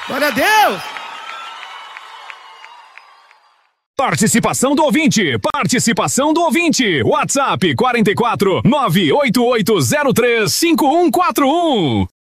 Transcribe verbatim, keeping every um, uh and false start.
Glória a Deus! Participação do ouvinte, participação do ouvinte. WhatsApp quatro quatro nove oito oito zero três cinco um quatro um.